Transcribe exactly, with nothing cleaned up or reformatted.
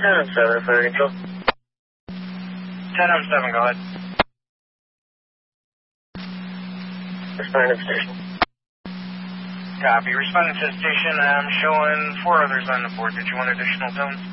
ten on seven, Fire Control. ten on seven, go ahead. Responding to station. Copy. Responding to the station, I'm showing four others on the board. Did you want additional tones?